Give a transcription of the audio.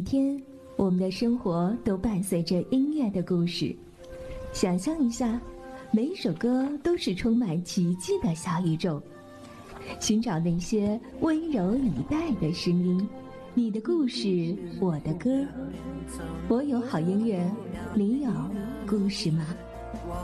天，我们的生活都伴随着音乐的故事。想象一下，每一首歌都是充满奇迹的小宇宙。寻找那些温柔以待的声音，你的故事，我的歌。我有好音乐，你有故事吗？